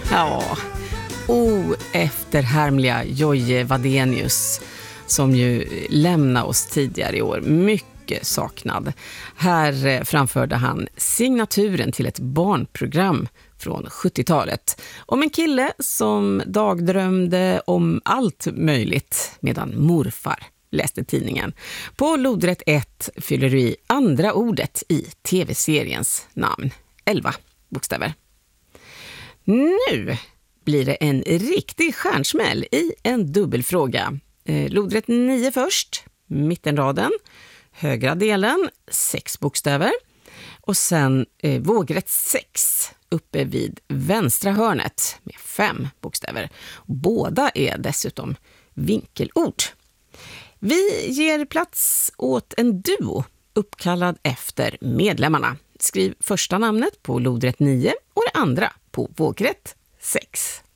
Ja, oefterhärmliga Jojje Wadenius som ju lämnade oss tidigare i år. Mycket saknad. Här framförde han signaturen till ett barnprogram från 70-talet om en kille som dagdrömde om allt möjligt medan morfar läste tidningen. På lodrätt 1 fyller du i andra ordet i tv-seriens namn. 11 bokstäver. Nu blir det en riktig stjärnsmäll i en dubbelfråga. Lodrätt 9 först, mittenraden, högra delen, 6 bokstäver. Och sen vågrätt 6 uppe vid vänstra hörnet med 5 bokstäver. Båda är dessutom vinkelord. Vi ger plats åt en duo uppkallad efter medlemmarna. Skriv första namnet på lodrätt 9 och det andra på vågrätt 6.